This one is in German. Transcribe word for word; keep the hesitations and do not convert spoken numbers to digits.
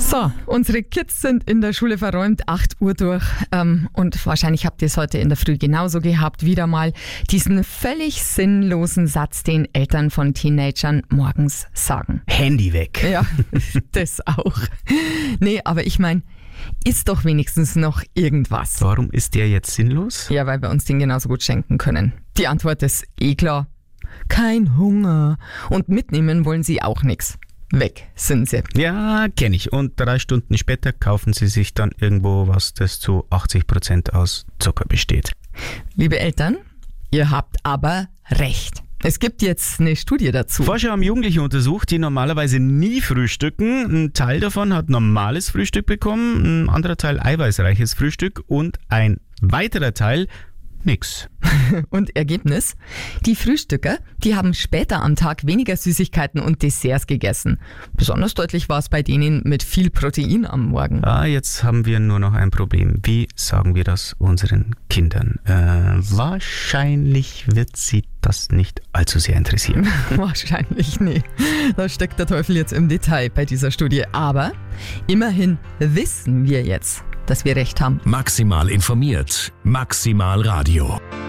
So, unsere Kids sind in der Schule verräumt, acht Uhr durch. Ähm, und wahrscheinlich habt ihr es heute in der Früh genauso gehabt. Wieder mal diesen völlig sinnlosen Satz, den Eltern von Teenagern morgens sagen. Handy weg. Ja, das auch. Nee, aber ich meine, ist doch wenigstens noch irgendwas. Warum ist der jetzt sinnlos? Ja, weil wir uns den genauso gut schenken können. Die Antwort ist eh klar. Kein Hunger. Und mitnehmen wollen sie auch nichts. Weg sind sie. Ja, kenne ich. Und drei Stunden später kaufen sie sich dann irgendwo was, das zu achtzig Prozent aus Zucker besteht. Liebe Eltern, ihr habt aber recht. Es gibt jetzt eine Studie dazu. Forscher haben Jugendliche untersucht, die normalerweise nie frühstücken. Ein Teil davon hat normales Frühstück bekommen, ein anderer Teil eiweißreiches Frühstück und ein weiterer Teil nix. Und Ergebnis? Die Frühstücker, die haben später am Tag weniger Süßigkeiten und Desserts gegessen. Besonders deutlich war es bei denen mit viel Protein am Morgen. Ah, jetzt haben wir nur noch ein Problem. Wie sagen wir das unseren Kindern? Äh, wahrscheinlich wird sie das nicht allzu sehr interessieren. Wahrscheinlich, nee. Da steckt der Teufel jetzt im Detail bei dieser Studie. Aber immerhin wissen wir jetzt, dass wir recht haben. Maximal informiert. Maximal Radio.